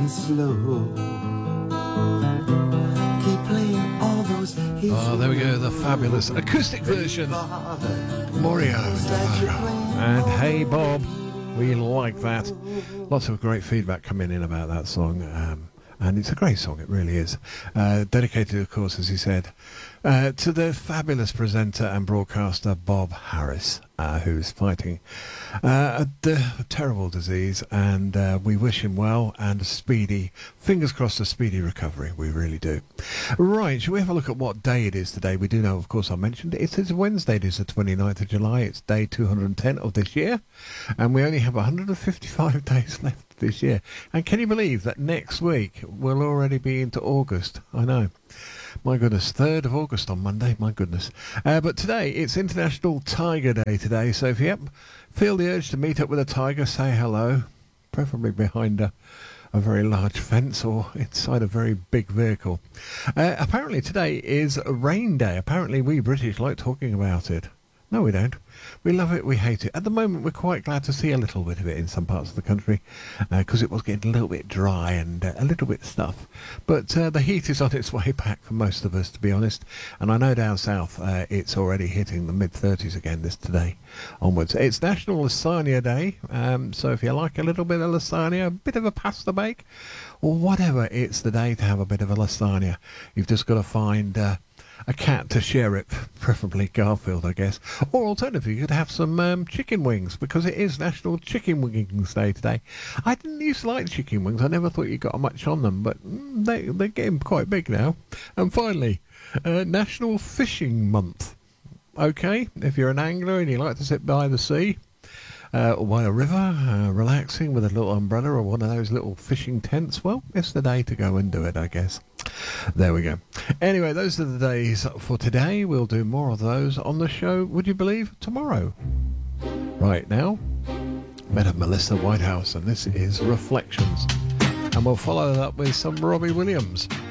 slow. Keep playing all those hits. Oh, there we go, the fabulous acoustic version. Mario and Hey Bob. We like that. Lots of great feedback coming in about that song. And it's a great song, it really is. Dedicated, of course, as he said, to the fabulous presenter and broadcaster Bob Harris, who's fighting a terrible disease, and we wish him well and a speedy, fingers crossed, a speedy recovery. We really do. Right, shall we have a look at what day it is today? We do know, of course, I mentioned it. It is Wednesday. It is the 29th of July. It's day 210 of this year, and we only have 155 days left this year. And can you believe that next week we'll already be into August? I know. My goodness, 3rd of August on Monday, my goodness. But today, it's International Tiger Day today, so if you feel the urge to meet up with a tiger, say hello, preferably behind a very large fence or inside a very big vehicle. Apparently today is Rain Day. Apparently we British like talking about it. No, we don't. We love it, we hate it. At the moment, we're quite glad to see a little bit of it in some parts of the country, because it was getting a little bit dry and a little bit stuff. But the heat is on its way back for most of us, to be honest. And I know down south, it's already hitting the mid-30s again today onwards. It's National Lasagna Day, so if you like a little bit of lasagna, a bit of a pasta bake, or whatever, it's the day to have a bit of a lasagna. You've just got to find a cat to share it, preferably Garfield, I guess. Or alternatively, you could have some chicken wings, because it is National Chicken Wings Day today. I didn't used to like chicken wings. I never thought you got much on them, but they're getting quite big now. And finally, National Fishing Month. Okay, if you're an angler and you like to sit by the sea, or by a river, relaxing with a little umbrella or one of those little fishing tents, well, it's the day to go and do it, I guess. There we go. Anyway, those are the days for today. We'll do more of those on the show, would you believe, tomorrow. Right now, met of Melissa Whitehouse, and this is Reflections. And we'll follow that up with some Robbie Williams.